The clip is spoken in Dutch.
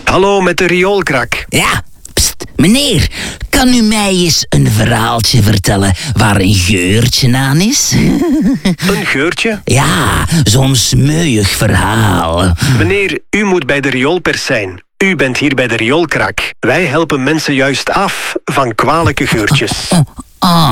Hallo, met de rioolkrak. Ja, pst, meneer, kan u mij eens een verhaaltje vertellen waar een geurtje aan is? Een geurtje? Ja, zo'n smeuig verhaal. Meneer, u moet bij de rioolpers zijn. U bent hier bij de rioolkrak. Wij helpen mensen juist af van kwalijke geurtjes. Ah.